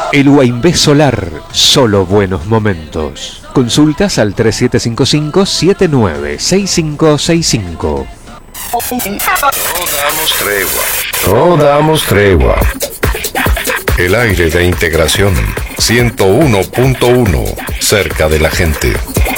El Huaynvé Solar, solo buenos momentos. Consultas al 3755-796565. No damos tregua. El aire de integración 101.1, cerca de la gente.